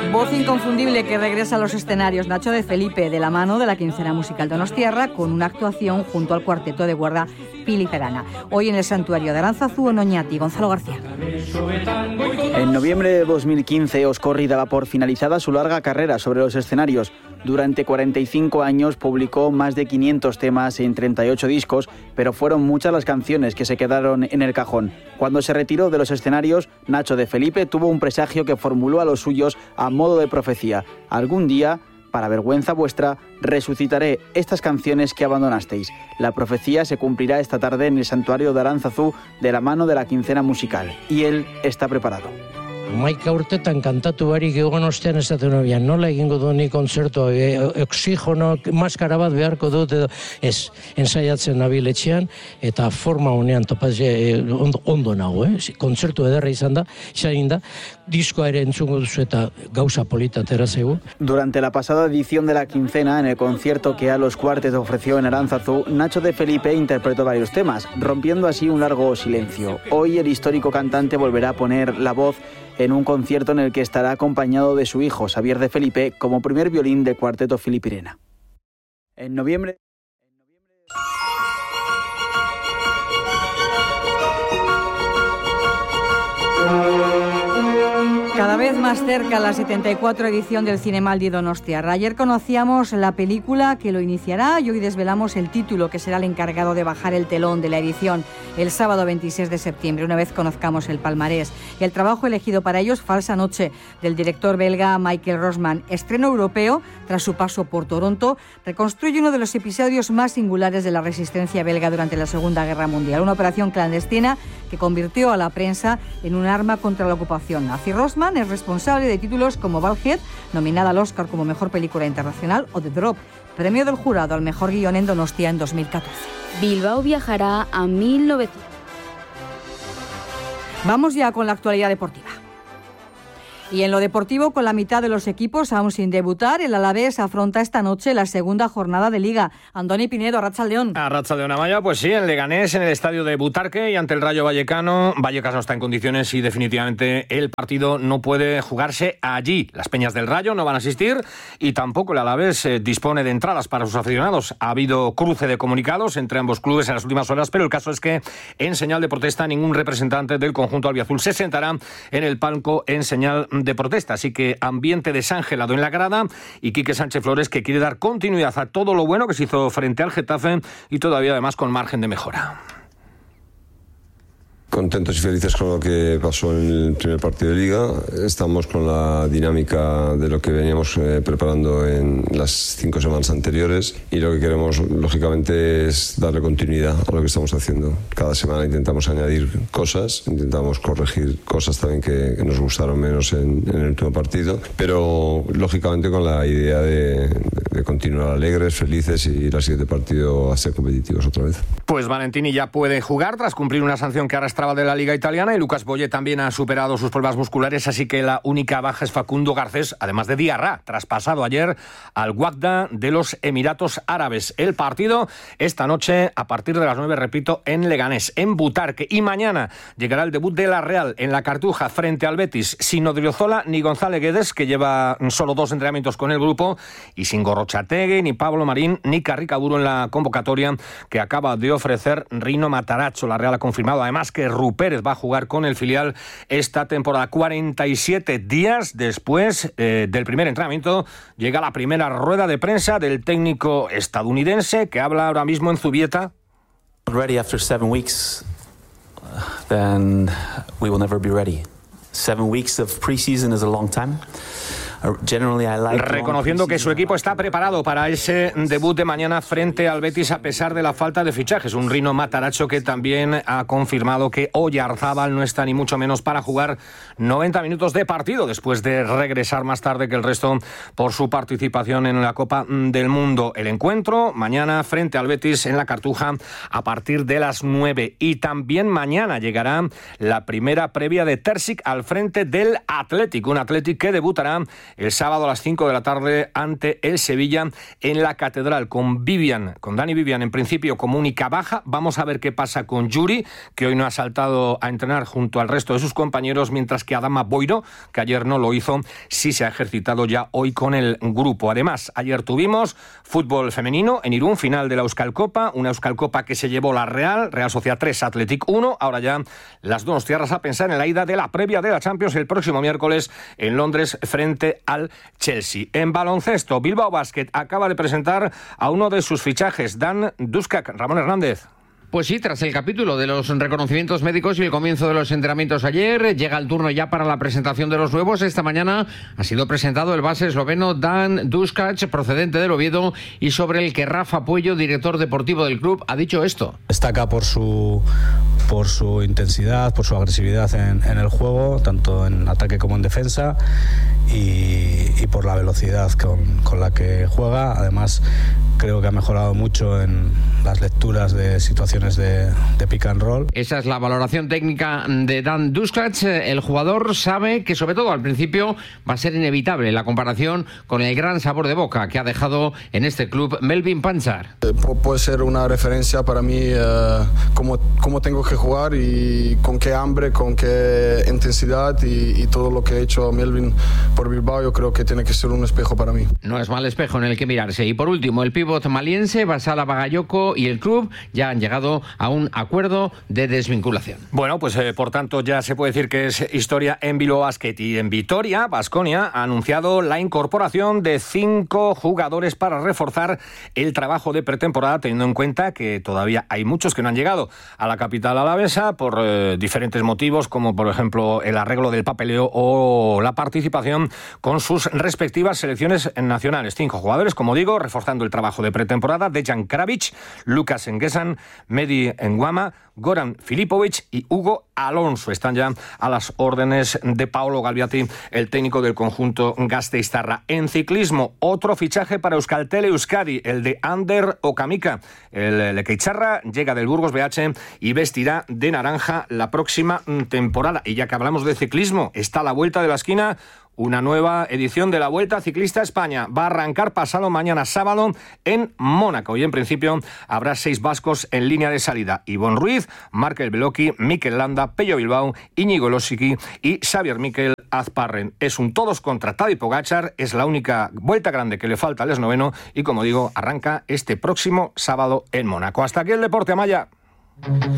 Voz inconfundible que regresa a los escenarios. Nacho de Felipe, de la mano de la quincena musical donostiarra, con una actuación junto al cuarteto de guarda Piliferana. Hoy en el Santuario de Aránzazu, en Oñati. Gonzalo García. En noviembre de 2015, Oscorri daba por finalizada su larga carrera sobre los escenarios. Durante 45 años publicó más de 500 temas en 38 discos, pero fueron muchas las canciones que se quedaron en el cajón. Cuando se retiró de los escenarios, Nacho de Felipe tuvo un presagio que formuló a los suyos a modo de profecía. Algún día, para vergüenza vuestra, resucitaré estas canciones que abandonasteis. La profecía se cumplirá esta tarde en el Santuario de Aránzazu de la mano de la quincena musical. Y él está preparado. Maika urtetan kantatu barik egon ostean esaten nobian, nola egingo du ni kontzertu, oxigono, maskara bat beharko dut, edo ez, ensaiatzen nabil etxean, eta forma honean topaz ondo nago, kontzertu ederra izan da, diskoa ere entzungo duzu eta gauza polita atera zaigu. Durante la pasada edición de la quincena, en el concierto que a los Cuartet ofreció en Aránzazu, Nacho de Felipe interpretó varios temas, rompiendo así un largo silencio. Hoy el histórico cantante volverá a poner la voz en un concierto en el que estará acompañado de su hijo, Xavier de Felipe, como primer violín del cuarteto Filipirena. En noviembre... Cada vez más cerca la 74 edición del Cinemaldi Donostiarra. Ayer conocíamos la película que lo iniciará y hoy desvelamos el título que será el encargado de bajar el telón de la edición el sábado 26 de septiembre, una vez conozcamos el palmarés. El trabajo elegido para ellos, Falsa Noche, del director belga Michael Rosman. Estreno europeo, tras su paso por Toronto, reconstruye uno de los episodios más singulares de la resistencia belga durante la Segunda Guerra Mundial. Una operación clandestina que convirtió a la prensa en un arma contra la ocupación nazi. Rosman es responsable de títulos como Balhead, nominada al Oscar como Mejor Película Internacional, o The Drop, premio del jurado al Mejor Guión en Donostia en 2014. Bilbao viajará a 1900. Vamos ya con la actualidad deportiva. Y en lo deportivo, con la mitad de los equipos aún sin debutar, el Alavés afronta esta noche la segunda jornada de Liga. Andoni Pinedo, Arratsaldeón. Arratsaldeón, Amaya, pues sí, en Leganés, en el estadio de Butarque y ante el Rayo Vallecano. Vallecas no está en condiciones y definitivamente el partido no puede jugarse allí. Las peñas del Rayo no van a asistir y tampoco el Alavés dispone de entradas para sus aficionados. Ha habido cruce de comunicados entre ambos clubes en las últimas horas, pero el caso es que en señal de protesta ningún representante del conjunto albiazul se sentará en el palco en señal de protesta, así que ambiente desangelado en la grada y Quique Sánchez Flores, que quiere dar continuidad a todo lo bueno que se hizo frente al Getafe y todavía además con margen de mejora. Contentos y felices con lo que pasó en el primer partido de Liga. Estamos con la dinámica de lo que veníamos preparando en las 5 semanas anteriores y lo que queremos, lógicamente, es darle continuidad a lo que estamos haciendo. Cada semana intentamos añadir cosas, intentamos corregir cosas también que nos gustaron menos en el último partido, pero lógicamente con la idea de continuar alegres, felices y ir al siguiente partido a ser competitivos otra vez. Pues Valentini ya puede jugar tras cumplir una sanción que arrastraba de la Liga Italiana y Lucas Boye también ha superado sus pruebas musculares, así que la única baja es Facundo Garcés, además de Diarra, traspasado ayer al Wahda de los Emiratos Árabes. El partido esta noche a partir de las 9, repito, en Leganés, en Butarque, y mañana llegará el debut de la Real en la Cartuja frente al Betis, sin Odriozola ni González Guedes, que lleva solo 2 entrenamientos con el grupo, y sin Gorrochategui, ni Pablo Marín, ni Carricaburu en la convocatoria que acaba de ofrecer Rino Matarazzo. La Real ha confirmado además que Ru Pérez va a jugar con el filial esta temporada. 47 días después del primer entrenamiento llega la primera rueda de prensa del técnico estadounidense, que habla ahora mismo en Zubieta. Ready after 7 weeks, then we will never be ready. 7 weeks of preseason is a long time. Reconociendo que su equipo está preparado para ese debut de mañana frente al Betis a pesar de la falta de fichajes. Un Rino Matarazzo que también ha confirmado que Oyarzábal no está ni mucho menos para jugar 90 minutos de partido después de regresar más tarde que el resto por su participación en la Copa del Mundo. El encuentro mañana frente al Betis en la Cartuja a partir de las 9. Y también mañana llegará la primera previa de Terzic al frente del Athletic. Un Athletic que debutará el sábado a las 5 de la tarde ante el Sevilla en la Catedral, con Dani Vivian en principio como única baja. Vamos a ver qué pasa con Yuri, que hoy no ha saltado a entrenar junto al resto de sus compañeros, mientras que Adama Boiro, que ayer no lo hizo, sí se ha ejercitado ya hoy con el grupo. Además, ayer tuvimos fútbol femenino en Irún, final de la Euskalcopa, una Euskalcopa que se llevó la Real Sociedad 3, Athletic 1. Ahora ya las donostiarras a pensar en la ida de la previa de la Champions el próximo miércoles en Londres frente al Chelsea. En baloncesto, Bilbao Basket acaba de presentar a uno de sus fichajes, Dan Duskak. Ramón Hernández. Pues sí, tras el capítulo de los reconocimientos médicos y el comienzo de los entrenamientos ayer, llega el turno ya para la presentación de los nuevos. Esta mañana ha sido presentado el base esloveno Dan Duskac, procedente del Oviedo, y sobre el que Rafa Puello, director deportivo del club, ha dicho esto. Destaca por su intensidad, por su agresividad en el juego, tanto en ataque como en defensa, y por la velocidad con la que juega. Además, creo que ha mejorado mucho en las lecturas de situaciones de pick and roll. Esa es la valoración técnica de Dan Duskac. El jugador sabe que, sobre todo al principio, va a ser inevitable la comparación con el gran sabor de boca que ha dejado en este club Melvin Panchar. Puede ser una referencia para mí, cómo tengo que jugar y con qué hambre, con qué intensidad, y todo lo que ha hecho Melvin por Bilbao, yo creo que tiene que ser un espejo para mí. No es mal espejo en el que mirarse. Y por último, el pívot maliense Basala Bagayoko y el club ya han llegado a un acuerdo de desvinculación. Bueno, pues por tanto ya se puede decir que es historia en Bilbao Basket. Y en Vitoria, Baskonia ha anunciado la incorporación de 5 jugadores para reforzar el trabajo de pretemporada, teniendo en cuenta que todavía hay muchos que no han llegado a la capital alavesa por diferentes motivos, como por ejemplo el arreglo del papeleo o la participación con sus respectivas selecciones nacionales. 5 jugadores, como digo, reforzando el trabajo de pretemporada: Dejan Kravic, Lucas Engesan, Medi Nguama, Goran Filipovic y Hugo Alonso. Están ya a las órdenes de Paolo Galbiati, el técnico del conjunto gasteiztarra. En ciclismo, otro fichaje para Euskaltel Euskadi, el de Ander Okamika. El lequeicharra llega del Burgos BH y vestirá de naranja la próxima temporada. Y ya que hablamos de ciclismo, está a la vuelta de la esquina una nueva edición de la Vuelta Ciclista a España. Va a arrancar pasado mañana sábado en Mónaco y en principio habrá 6 vascos en línea de salida: Ivonne Ruiz, Markel Beloki, Mikel Landa, Pello Bilbao, Íñigo Elosiki y Xavier Mikel Azparren. Es un todos contra Tadej Pogačar, es la única vuelta grande que le falta al esloveno y, como digo, arranca este próximo sábado en Mónaco. Hasta aquí el deporte, Amaya.